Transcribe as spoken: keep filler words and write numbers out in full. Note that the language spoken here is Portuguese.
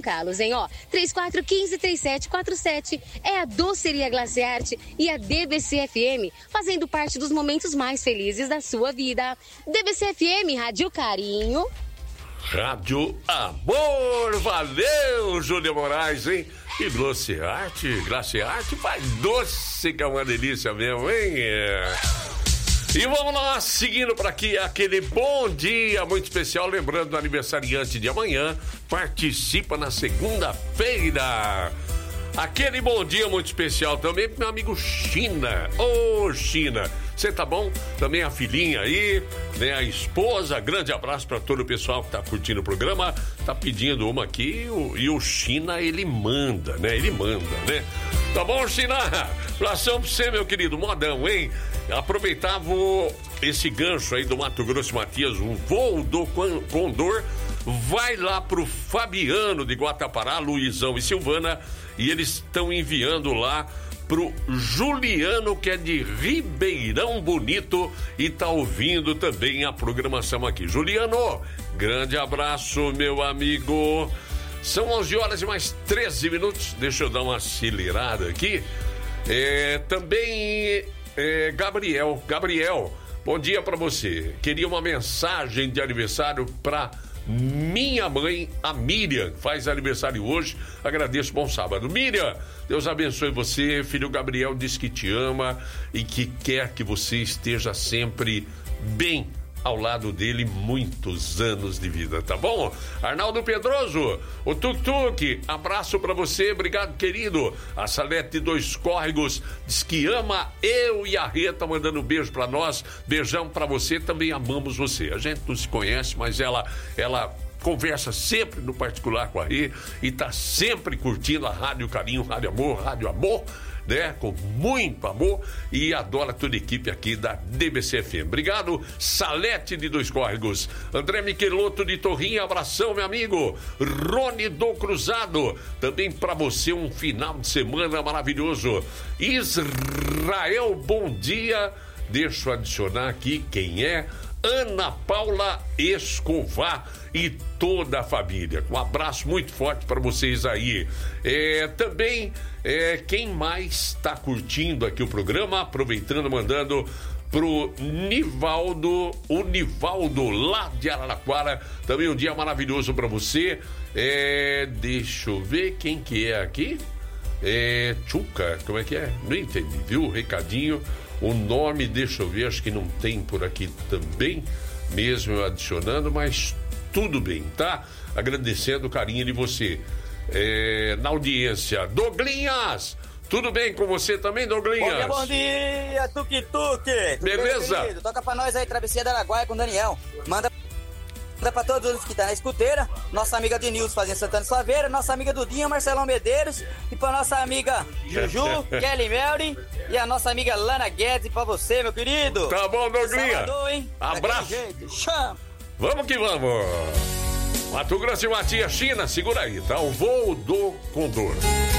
Carlos, hein? Ó, três quatro um cinco, três sete quatro sete é a Doceria Glaciarte e a D B C F M, fazendo parte dos momentos mais felizes da sua vida. D B C F M, Rádio Carinho. Rádio Amor, valeu, Júlia Moraes, hein? E Glaciarte, Glaciarte faz doce, que é uma delícia mesmo, hein? É. E vamos lá, seguindo por aqui, aquele bom dia muito especial, lembrando do aniversariante de amanhã, participa na segunda-feira. Aquele bom dia muito especial também pro meu amigo China. Ô, oh, China, você tá bom? Também a filhinha aí, né, a esposa, grande abraço para todo o pessoal que tá curtindo o programa, tá pedindo uma aqui, o, e o China, ele manda, né, ele manda, né? Tá bom, China? Abração pra você, meu querido, modão, hein? Aproveitava esse gancho aí do Mato Grosso Matias, um voo do Condor, vai lá pro Fabiano de Guatapará, Luizão e Silvana, e eles estão enviando lá pro Juliano, que é de Ribeirão Bonito, e tá ouvindo também a programação aqui. Juliano, grande abraço, meu amigo. São onze horas e mais treze minutos, deixa eu dar uma acelerada aqui. É, também... É, Gabriel, Gabriel, bom dia pra você. Queria uma mensagem de aniversário pra minha mãe, a Miriam, que faz aniversário hoje. Agradeço, bom sábado. Miriam, Deus abençoe você. Filho Gabriel diz que te ama e que quer que você esteja sempre bem ao lado dele, muitos anos de vida, tá bom? Arnaldo Pedroso, o Tuk Tuk, abraço pra você, obrigado, querido. A Salete Dois Córregos diz que ama eu e a Rita, mandando um beijo pra nós, beijão pra você, também amamos você. A gente não se conhece, mas ela, ela conversa sempre no particular com a Rita e tá sempre curtindo a Rádio Carinho, Rádio Amor, Rádio Amor, né? Com muito amor, e adora toda a equipe aqui da D B C F M. Obrigado, Salete de Dois Córregos. André Michelotto de Torrinha, abração, meu amigo. Rony do Cruzado, também para você um final de semana maravilhoso. Israel, bom dia. Deixa eu adicionar aqui quem é. Ana Paula Escovar e toda a família. Um abraço muito forte para vocês aí. É, também, é, quem mais está curtindo aqui o programa, aproveitando, mandando pro Nivaldo, o Nivaldo lá de Araraquara, também um dia maravilhoso para você. É, deixa eu ver quem que é aqui. É, Tchuca, como é que é? Não entendi, viu? Recadinho. O nome, deixa eu ver, acho que não tem por aqui também, mesmo eu adicionando, mas tudo bem, tá? Agradecendo o carinho de você. É, na audiência, Douglinhas, tudo bem com você também, Douglinhas? Bom dia, bom dia, Tuk-Tuk. Beleza? Bem, toca pra nós aí, Travessia da Araguaia com o Daniel. Manda Manda pra todos os que tá na escuteira, nossa amiga Denilson fazendo Santana Slaveira, nossa amiga Dudinha, Marcelão Medeiros, e pra nossa amiga Juju, Kelly Melry, e a nossa amiga Lana Guedes, e pra você, meu querido. Tá bom, Douglinha. Salvador, hein? Abraço. Chama. Vamos que vamos. Mato Grosso e Matias, China, segura aí, tá? O voo do Condor.